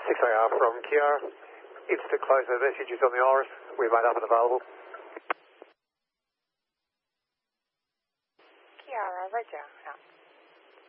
6AR from Kiara. Instant closer messages on the Iris. We're made up and available. Kiara, Roger.